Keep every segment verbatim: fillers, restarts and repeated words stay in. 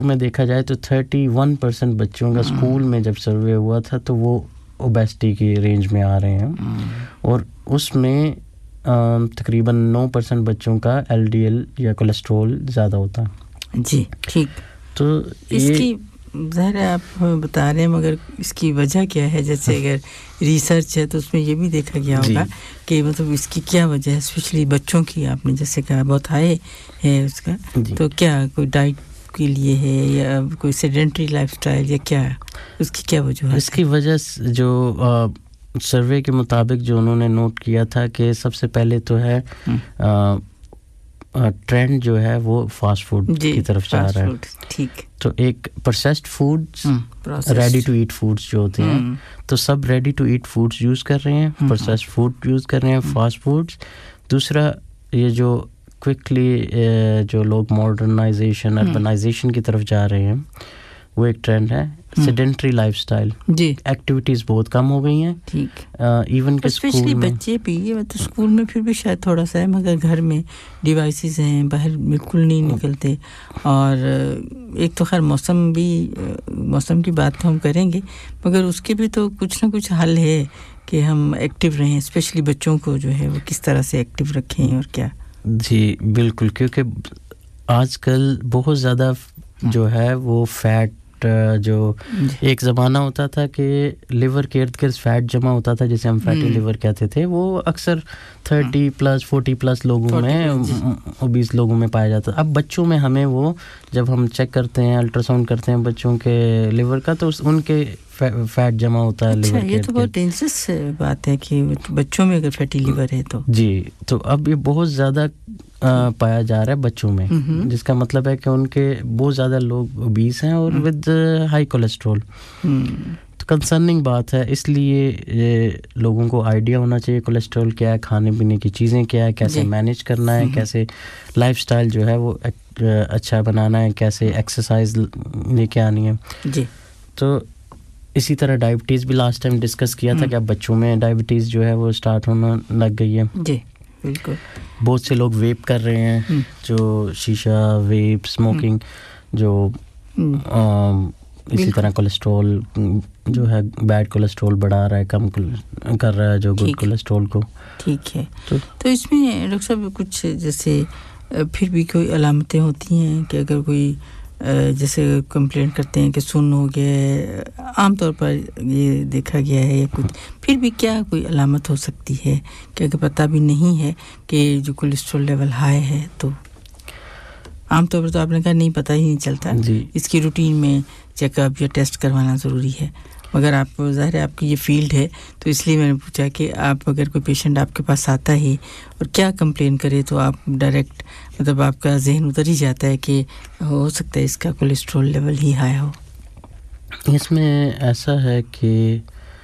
میں دیکھا جائے تو iiione percent بچوں کا اسکول میں جب سروے ہوا تھا تو وہ اوبیسٹی کی رینج میں آ رہے ہیں اور اس میں تقریباً nine percent بچوں کا ایل ڈی ایل یا کولیسٹرول زیادہ ہوتا ہے. جی ٹھیک. تو اس کی ظاہر ہے آپ بتا رہے ہیں مگر اس کی وجہ کیا ہے؟ جیسے اگر ریسرچ ہے تو اس میں یہ بھی دیکھا گیا ہوگا کہ مطلب اس کی کیا وجہ ہے اسپیشلی بچوں کی. آپ نے جیسے کہا بہت ہائی ہے اس کا, تو کیا کوئی ڈائٹ کے لیے ہے یا کوئی سیڈنٹری لائف سٹائل یا کیا ہے اس کی کیا وجہ ہے؟ اس کی وجہ جو سروے کے مطابق جو انہوں نے نوٹ کیا تھا کہ سب سے پہلے تو ہے ٹرینڈ جو ہے وہ فاسٹ فوڈ کی طرف جا رہا ہے. ٹھیک. تو ایک processed foods, ready to at foods جو ہوتے ہیں, تو سب ready to at foods use کر رہے ہیں, پروسیسڈ فوڈ یوز کر رہے ہیں, فاسٹ فوڈز. دوسرا یہ جو کوئکلی جو لوگ ماڈرنائزیشن اربنائزیشن کی طرف جا رہے ہیں وہ ایک ٹرینڈ ہے. سیڈنٹری لائف سٹائل, جی ایکٹیویٹیز بہت کم ہو گئی ہیں. ٹھیک. ایون کہ اسپیشلی بچے بھی, تو اسکول میں پھر بھی شاید تھوڑا سا ہے مگر گھر میں ڈیوائسز ہیں, باہر بالکل نہیں نکلتے. اور ایک تو خیر موسم بھی, موسم کی بات تو ہم کریں گے مگر اس کے بھی تو کچھ نہ کچھ حل ہے کہ ہم ایکٹیو رہیں, اسپیشلی بچوں کو جو ہے وہ کس طرح سے ایکٹیو رکھیں اور کیا. جی بالکل, کیونکہ آج کل بہت زیادہ جو ہے وہ فیٹ, جو ایک زمانہ ہوتا تھا کہ لیور کے ارد گرد فیٹ جمع ہوتا تھا جسے ہم فیٹی لیور کہتے تھے, وہ اکثر تھرٹی پلس فورٹی پلس لوگوں میں, اوبیس لوگوں میں پایا جاتا. اب بچوں میں ہمیں وہ جب ہم چیک کرتے ہیں, الٹرا ساؤنڈ کرتے ہیں بچوں کے لیور کا, تو ان کے فیٹ جمع ہوتا ہے لیور کے. یہ تو بہت ڈینجرس بات ہے کہ بچوں میں اگر فیٹی لیور ہے تو. جی, تو اب یہ بہت زیادہ پایا جا رہا ہے بچوں میں, جس کا مطلب ہے کہ ان کے بہت زیادہ لوگ اوبیس ہیں اور ود ہائی کولیسٹرول. تو کنسرننگ بات ہے, اس لیے لوگوں کو آئیڈیا ہونا چاہیے کولیسٹرول کیا ہے, کھانے پینے کی چیزیں کیا ہے, کیسے مینیج کرنا ہے, کیسے لائف سٹائل جو ہے وہ اچھا بنانا ہے, کیسے ایکسرسائز لے کے آنی ہے. جی. تو اسی طرح ڈائبٹیز بھی لاسٹ ٹائم ڈسکس کیا تھا کہ اب بچوں میں ڈائبٹیز جو ہے وہ سٹارٹ ہونا لگ گئی ہے. جی بالکل. بہت سے لوگ ویپ کر رہے ہیں, جو شیشہ, ویپ, اسموکنگ, جو اسی طرح کولیسٹرول جو ہے بیڈ کولیسٹرول بڑھا رہا ہے, کم کر رہا ہے جو گڈ کولیسٹرول کو. ٹھیک ہے. تو اس میں ڈاکٹر صاحب کچھ جیسے پھر بھی کوئی علامتیں ہوتی ہیں کہ اگر کوئی جیسے کمپلینٹ کرتے ہیں کہ سن ہو گیا, عام طور پر یہ دیکھا گیا ہے, یا کچھ پھر بھی کیا کوئی علامت ہو سکتی ہے کہ اگر پتہ بھی نہیں ہے کہ جو کولیسٹرول لیول ہائی ہے, تو عام طور پر تو آپ نے کہا نہیں پتہ ہی نہیں چلتا. جی. اس کی روٹین میں چیک اپ یا ٹیسٹ کروانا ضروری ہے, مگر آپ ظاہر ہے آپ کی یہ فیلڈ ہے تو اس لیے میں نے پوچھا کہ آپ اگر کوئی پیشنٹ آپ کے پاس آتا ہے اور کیا کمپلین کرے تو آپ ڈائریکٹ مطلب آپ کا ذہن ادھر ہی جاتا ہے کہ ہو سکتا ہے اس کا کولیسٹرول لیول ہی ہائی ہو. اس میں ایسا ہے کہ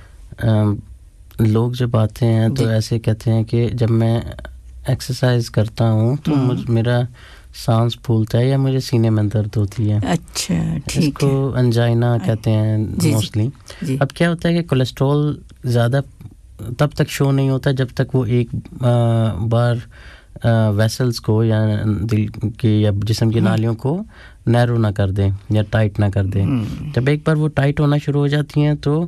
لوگ جب آتے ہیں تو ایسے کہتے ہیں کہ جب میں ایکسرسائز کرتا ہوں تو مجھ میرا سانس پھولتا ہے یا مجھے سینے میں درد ہوتی ہے. اچھا ٹھیک ہے. اس کو انجائنا کہتے ہیں موسٹلی. اب کیا ہوتا ہے کہ کولیسٹرول زیادہ تب تک شو نہیں ہوتا جب تک وہ ایک بار ویسلز کو یا دل کی یا جسم کی نالیوں کو نیرو نہ کر دیں یا ٹائٹ نہ کر دیں. جب ایک بار وہ ٹائٹ ہونا شروع ہو جاتی ہیں تو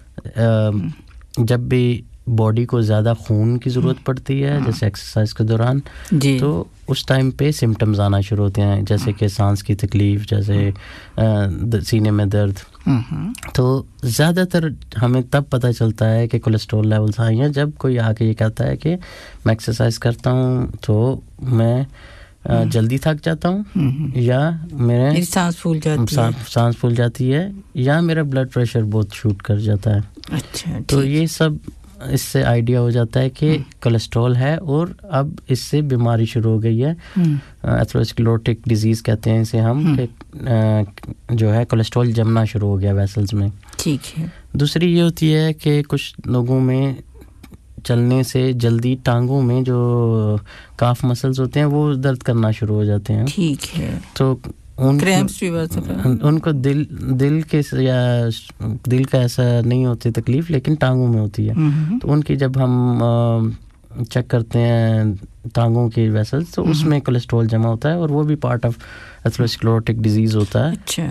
جب بھی باڈی کو زیادہ خون کی ضرورت پڑتی ہے جیسے ایکسرسائز کے دوران, جی. تو اس ٹائم پہ سمٹمز آنا شروع ہوتے ہیں جیسے کہ سانس کی تکلیف, جیسے سینے میں درد. تو زیادہ تر ہمیں تب پتہ چلتا ہے کہ کولیسٹرول لیولز ہائی ہیں جب کوئی آ کے یہ کہتا ہے کہ میں ایکسرسائز کرتا ہوں تو میں جلدی تھک جاتا ہوں, یا میرے سانس پھول جاتی ہے سانس پھول جاتی ہے یا میرا بلڈ پریشر بہت شوٹ کر جاتا ہے. اچھا. تو یہ سب اس سے آئیڈیا ہو جاتا ہے کہ کولیسٹرول ہے اور اب اس سے بیماری شروع ہو گئی ہے. ایتھروسکلیروٹک ڈیزیز کہتے ہیں اسے ہم, کہ جو ہے کولیسٹرول جمنا شروع ہو گیا ویسلز میں. ٹھیک ہے. دوسری یہ ہوتی ہے کہ کچھ لوگوں میں چلنے سے جلدی ٹانگوں میں جو کاف مسلز ہوتے ہیں وہ درد کرنا شروع ہو جاتے ہیں. ٹھیک ہے. تو ان بھی ان کو دل دل کے یا دل کا ایسا نہیں ہوتی تکلیف لیکن ٹانگوں میں ہوتی ہے. تو ان کی جب ہم چیک کرتے ہیں ٹانگوں کی ویسلز تو اس میں کولیسٹرول جمع ہوتا ہے اور وہ بھی پارٹ آف ایتھروسکلروٹک ڈیزیز ہوتا ہے.